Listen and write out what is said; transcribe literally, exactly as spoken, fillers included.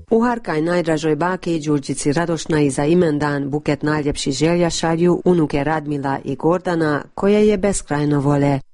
U Harkaj najdražoj baki i Đurđici Radošnaj za imendan buket najljepših želja šalju unuke Radmila i Gordana, koje je beskrajno vole.